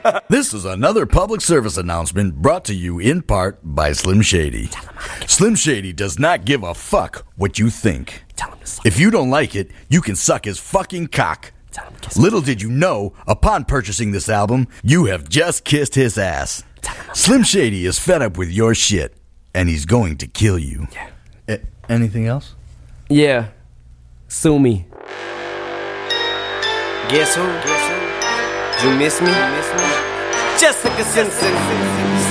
This is another public service announcement brought to you in part by Slim Shady. Slim Shady does not give a fuck what you think. If you don't like it, you can suck his fucking cock. Little did you know, upon purchasing this album, you have just kissed his ass. Slim Shady is fed up with your shit, and he's going to kill you. Anything else? Yeah. Sue me. Guess who? You miss me? Jessica Simpson.